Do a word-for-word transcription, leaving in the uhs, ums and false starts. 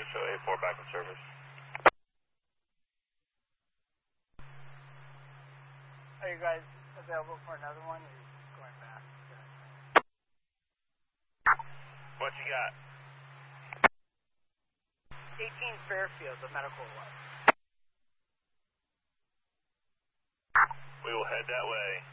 show eight four back in service. Are you guys available for another one? Or are you going back? What you got? eighteen Fairfield, the medical one. We will head that way.